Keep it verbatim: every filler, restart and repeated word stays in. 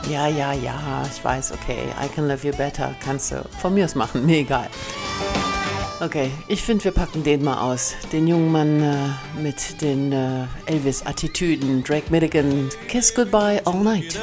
Ja, ja, ja, ich weiß, okay. I Can Love You Better kannst du von mir aus machen, mir egal. Okay, ich finde, wir packen den mal aus. Den jungen Mann äh, mit den äh, Elvis-Attitüden. Drake Milligan, Kiss Goodbye All Night.